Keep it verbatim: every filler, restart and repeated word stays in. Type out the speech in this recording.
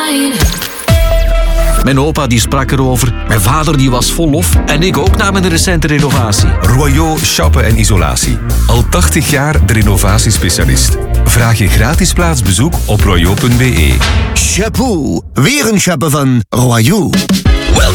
mine. Mijn opa die sprak erover, mijn vader die was vol lof en ik ook na mijn recente renovatie. Royaux Chappen en Isolatie. Al tachtig jaar de renovatiespecialist. Vraag je gratis plaatsbezoek op royaux punt be. Chapeau, weer een chappen van Royaux.